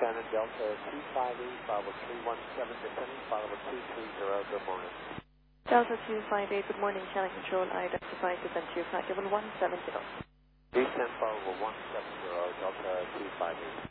Shannon Delta 258, Bravo 317 descending, Bravo 230, good morning. Delta 258, good morning, Shannon Control, I identified descent to your flight level 170. Descent Bravo 170, Delta 258.